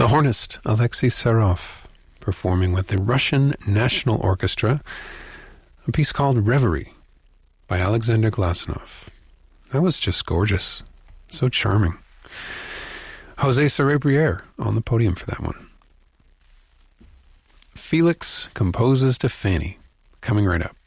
The hornist Alexei Serov performing with the Russian National Orchestra, a piece called Reverie by Alexander Glasunov. That was just gorgeous. So charming. Jose Cerebriere on the podium for that one. Felix composes to Fanny, coming right up.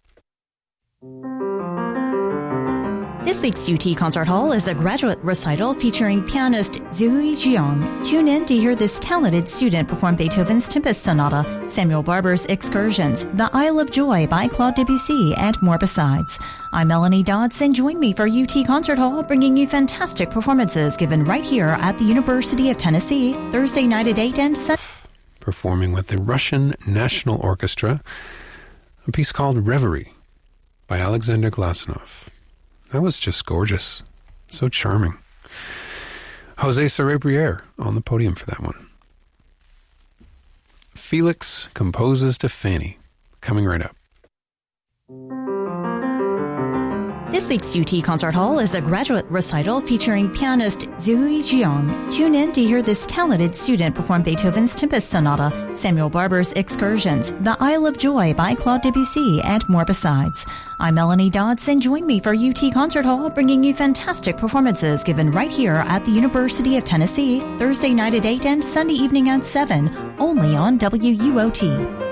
This week's UT Concert Hall is a graduate recital featuring pianist Zhuyi Jiang. Tune in to hear this talented student perform Beethoven's Tempest Sonata, Samuel Barber's Excursions, The Isle of Joy by Claude Debussy, and more besides. I'm Melanie Dodson. Join me for UT Concert Hall, bringing you fantastic performances given right here at the University of Tennessee, Thursday night at 8 and Sunday. Performing with the Russian National Orchestra, a piece called Reverie by Alexander Glasunov. That was just gorgeous. So charming. Jose Cerebriere on the podium for that one. Felix composes to Fanny, coming right up. This week's UT Concert Hall is a graduate recital featuring pianist Zhuyi Jiang. Tune in to hear this talented student perform Beethoven's Tempest Sonata, Samuel Barber's Excursions, The Isle of Joy by Claude Debussy, and more besides. I'm Melanie Dodson. Join me for UT Concert Hall, bringing you fantastic performances given right here at the University of Tennessee, Thursday night at 8 and Sunday evening at 7, only on WUOT.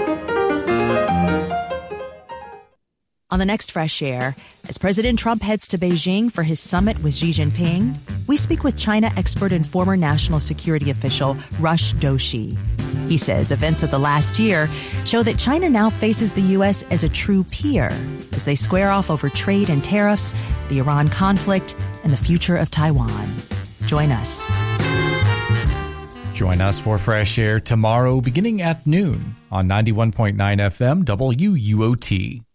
On the next Fresh Air, as President Trump heads to Beijing for his summit with Xi Jinping, we speak with China expert and former national security official Rush Doshi. He says events of the last year show that China now faces the U.S. as a true peer as they square off over trade and tariffs, the Iran conflict, and the future of Taiwan. Join us. Join us for Fresh Air tomorrow beginning at noon on 91.9 FM WUOT.